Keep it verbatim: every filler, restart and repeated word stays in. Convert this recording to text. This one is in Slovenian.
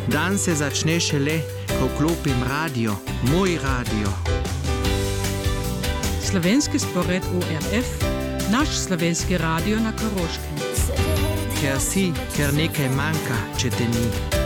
Dan se začne šele, ko vklopim radio, moj radio. Slovenski spored O R F, naš slovenski radio na Koroškem. Ker si, ker nekaj manjka, če te ni.